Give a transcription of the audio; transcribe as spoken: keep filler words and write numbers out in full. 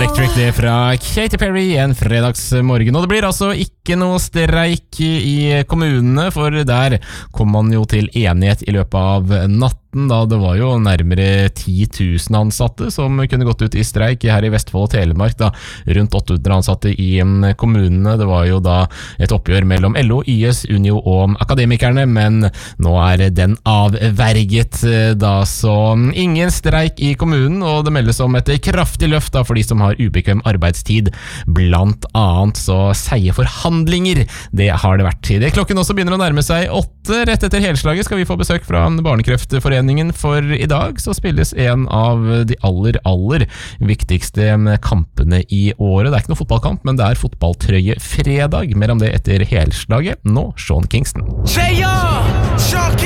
Electric det fra Katy Perry en fredagsmorgen. Og det blir altså ikke noe streik i kommunene, for der kom man jo til enighet i løpet av natten, da det var jo nærmere ti tusen ansatte som kunne gått ut i streik her i Vestfold og Telemark, da rundt åtte hundre ansatte i kommunene. Det var jo da et oppgjør mellom L O, Y S, Unio og Akademikerne, men nå er den avverget da, så ingen streik i kommunen, og det meldes om et kraftig løft da for de som har ubekvem arbeidstid, blant annet, så seie forhandlinger, det har det vært. Det klokken også begynner å nærme seg åtte, rett etter helslaget skal vi få besøk fra Barnekreftforeningen, for i dag så spilles en av de aller, aller viktigste kampene i året. Det er ikke noe fotballkamp, men det er fotballtrøye fredag. Mer om det etter helslaget. Nå, Sean Kingston. Say ja! Sean Kingston!